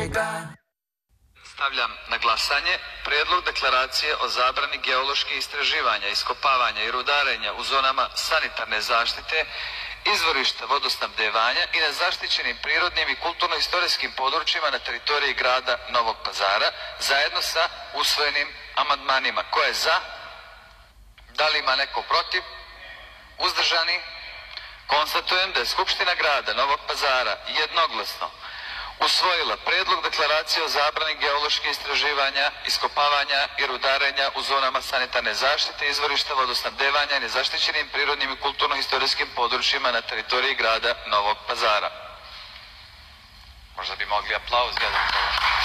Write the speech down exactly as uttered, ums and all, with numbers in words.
njega. Stavljam na glasanje Prijedlog deklaracije o zabrani geoloških istraživanja, iskopavanja i rudarenja u zonama sanitarne zaštite, izvorišta vodosnabdevanja i na zaštićenim prirodnim i kulturno-istorijskim područjima na teritoriji grada Novog Pazara, zajedno sa usvojenim amandmanima. Ko je za? Da li ima neko protiv? Uzdržani? Konstatujem da je Skupština grada Novog Pazara jednoglasno usvojila Prijedlog deklaracije o zabrani geoloških istraživanja, iskopavanja i rudarenja u zonama sanitarne zaštite, izvorišta vodosnabdevanja i nezaštićenim prirodnim i kulturno-istorijskim područjima na teritoriji grada Novog Pazara. Možda bi mogli aplauz, gledam.